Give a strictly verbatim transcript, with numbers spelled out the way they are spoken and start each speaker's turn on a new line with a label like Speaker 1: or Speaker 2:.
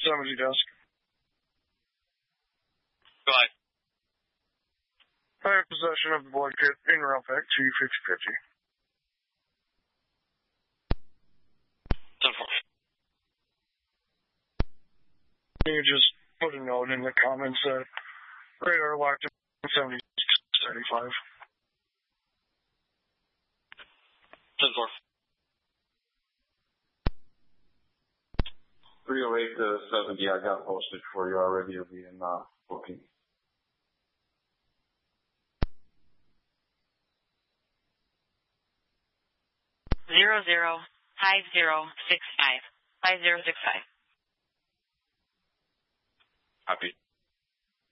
Speaker 1: seventy desk.
Speaker 2: Go ahead.
Speaker 1: I have possession of the blood kit in route pack to fifty fifty.
Speaker 2: ten four.
Speaker 1: Can you just put a note in the comments that radar locked in seventy seventy-five?
Speaker 2: ten four.
Speaker 3: three oh eight to seventy, I got posted for you already. It'll be in uh, booking.
Speaker 4: Zero zero five zero six five five zero six five.
Speaker 2: Copy.